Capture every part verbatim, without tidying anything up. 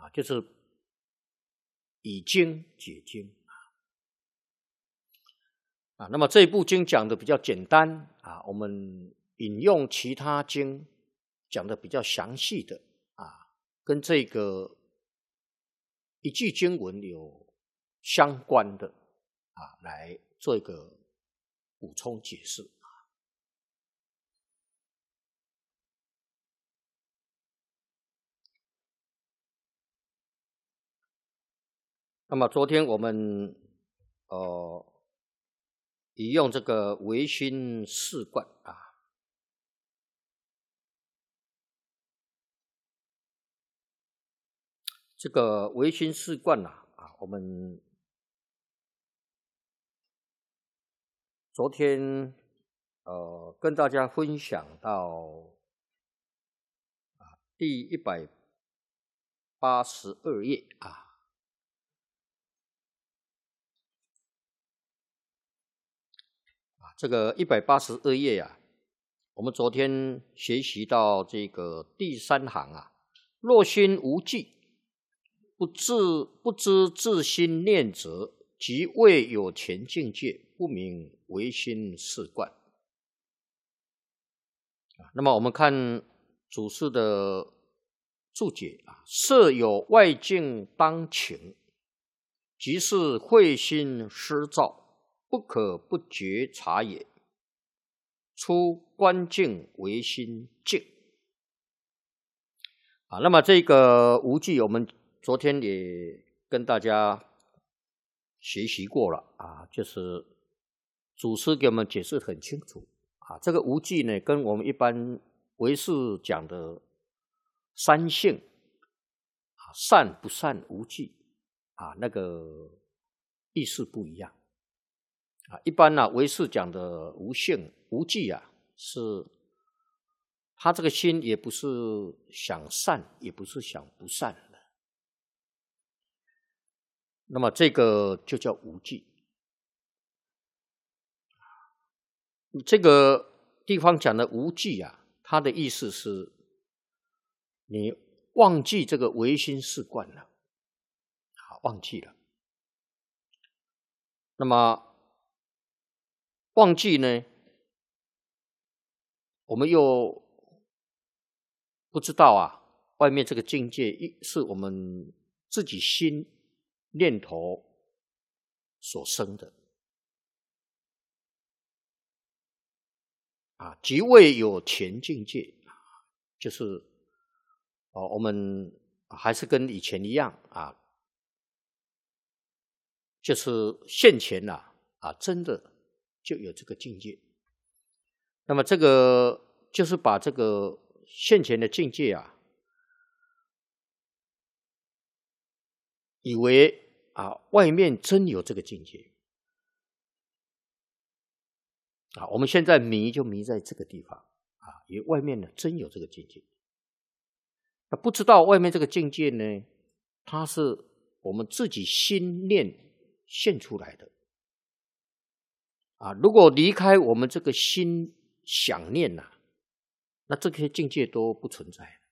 啊，就是以经解经啊。那么这一部经讲的比较简单啊，我们引用其他经讲的比较详细的啊，跟这个一句经文有相关的啊，来做一个补充解释。那么昨天我们呃引用这个唯心四观啊，这个唯心四观啊啊，我们昨天呃跟大家分享到啊第一百八十二页啊。这个一百八十二页啊，我们昨天学习到这个第三行啊，若心无记，不知不知自心念者，即未有前境界，不明唯心是观。那么我们看祖师的注解啊，设有外境当情，即是慧心失照，不可不觉察也。出观境唯心境啊。那么这个无记，我们昨天也跟大家学习过了啊，就是祖师给我们解释很清楚啊。这个无记呢，跟我们一般唯识讲的三性啊，善不善无记啊，那个意思不一样。啊，一般呢、啊，唯识讲的无性无记啊，是他这个心也不是想善，也不是想不善的。那么这个就叫无记。这个地方讲的无记啊，它的意思是你忘记这个唯心是观了，啊，忘记了。那么忘记呢，我们又不知道啊，外面这个境界是我们自己心念头所生的啊，即未有前境界，就是哦，我们还是跟以前一样啊，就是现前呐 啊, 啊，真的就有这个境界。那么这个就是把这个现前的境界啊，以为啊外面真有这个境界啊，我们现在迷就迷在这个地方啊，因为外面呢真有这个境界。那不知道外面这个境界呢，它是我们自己心念现出来的啊。如果离开我们这个心想念呐、啊，那这些境界都不存在了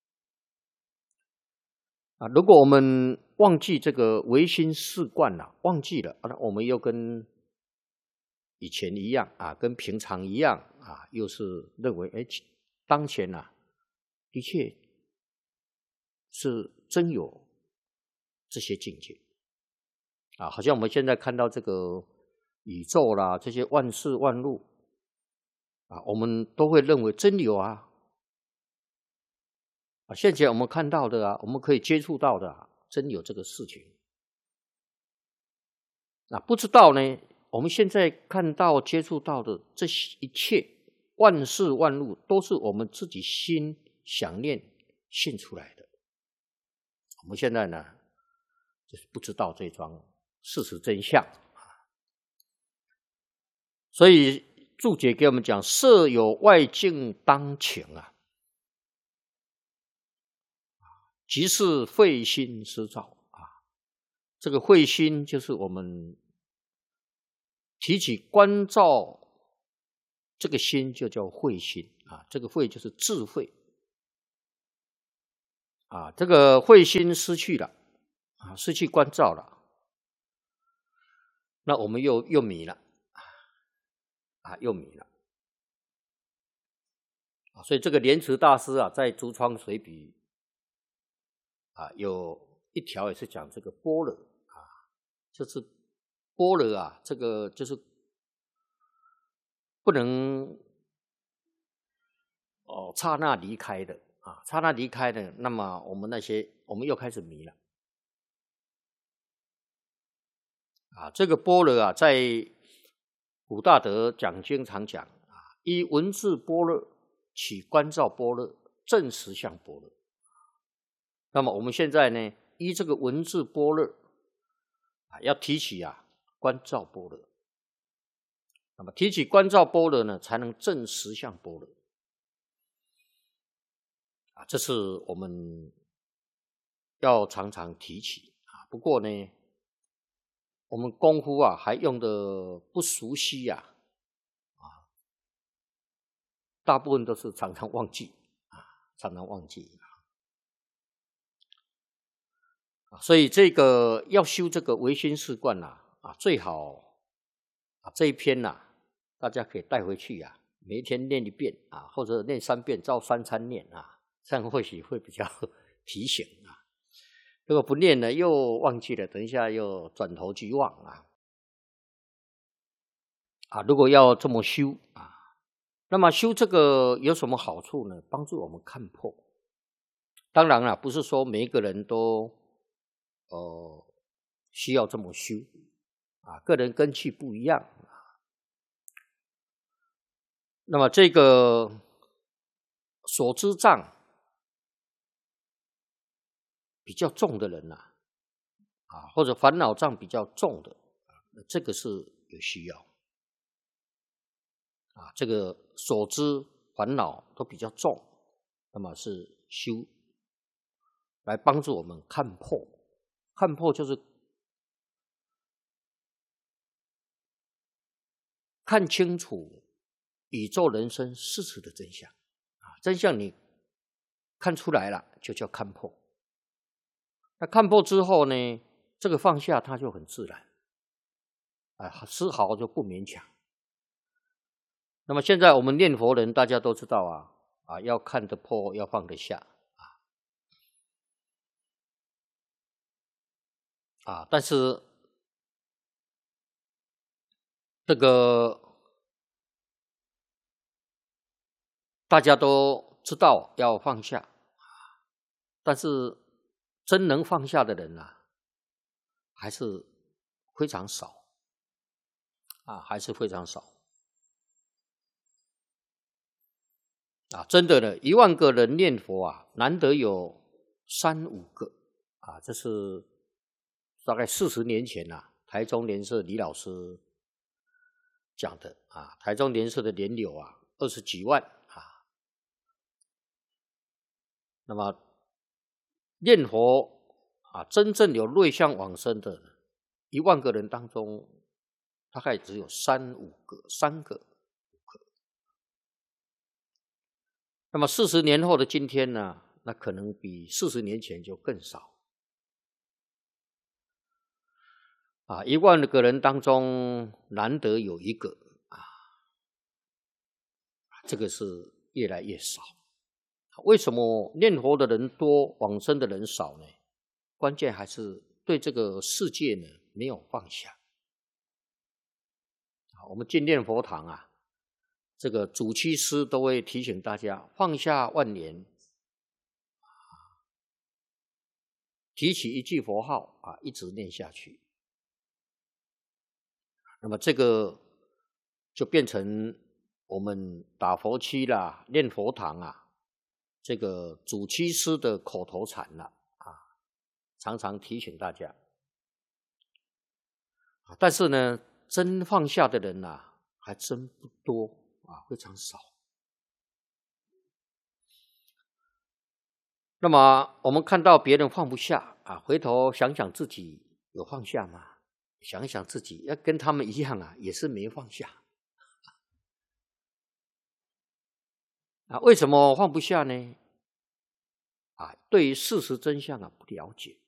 啊。如果我们忘记这个唯心是观了、啊，忘记了，那我们又跟以前一样啊，跟平常一样啊，又是认为哎，当前啊，的确是真有这些境界啊，好像我们现在看到这个宇宙啦，这些万事万物啊，我们都会认为真有啊。啊，现前我们看到的啊，我们可以接触到的啊，真有这个事情。啊，不知道呢，我们现在看到接触到的这一切万事万物，都是我们自己心想念现出来的。我们现在呢，就是不知道这桩事实真相啊。所以注解给我们讲，设有外境当情啊，即是慧心失照啊。这个慧心就是我们提起观照这个心，就叫慧心啊。这个慧就是智慧啊，这个慧心失去了啊，失去关照了，那我们又又迷了啊，又迷了啊。所以这个莲池大师啊，在《竹窗随笔》啊，有一条也是讲这个般若啊，就是般若啊，这个就是不能哦刹那离开的啊，刹那离开的，那么我们那些我们又开始迷了啊。这个般若啊，在古大德讲经常讲啊，依文字般若起观照般若，证实相般若。那么我们现在呢，依这个文字般若啊，要提起啊观照般若。那么提起观照般若呢，才能证实相般若啊，这是我们要常常提起啊。不过呢，我们功夫啊还用的不熟悉呀、啊，啊，大部分都是常常忘记啊，常常忘记啊。所以这个要修这个唯心是观呐啊，最好啊这一篇呐、啊，大家可以带回去呀、啊，每一天念一遍啊，或者念三遍，照三餐念啊，这样或许会比较提醒啊。如果不念呢，又忘记了，等一下又转头即忘啊。啊，如果要这么修啊，那么修这个有什么好处呢？帮助我们看破。当然了，不是说每一个人都呃需要这么修啊，个人根器不一样啊。那么这个所知障比较重的人呐、啊，啊，或者烦恼障比较重的，这个是有需要啊。这个所知烦恼都比较重，那么是修来帮助我们看破。看破就是看清楚宇宙人生事实的真相啊，真相你看出来了，就叫看破。那看破之后呢，这个放下它就很自然啊，丝毫就不勉强。那么现在我们念佛人大家都知道啊，啊要看得破，要放得下啊，啊，但是这个大家都知道要放下，但是真能放下的人啊，还是非常少啊，还是非常少啊！真的呢，一万个人念佛啊，难得有三五个啊，这是大概四十年前啊，台中莲社李老师讲的啊，台中莲社的莲友啊，二十几万啊。那么念佛啊，真正有瑞相往生的，一万个人当中，大概只有三五个、三个、五个。那么四十年后的今天呢，那可能比四十年前就更少。啊，一万个人当中难得有一个啊，这个是越来越少。为什么念佛的人多，往生的人少呢？关键还是对这个世界呢没有放下。我们进念佛堂啊，这个主七师都会提醒大家放下万年，提起一句佛号啊，一直念下去。那么这个就变成我们打佛七啦、念佛堂啊，这个主七师的口头禅了啊，常常提醒大家。但是呢，真放下的人啊，还真不多啊，非常少。那么我们看到别人放不下啊，回头想想自己有放下吗？想想自己要跟他们一样啊，也是没放下啊。为什么放不下呢？ 啊，对于事实真相啊不了解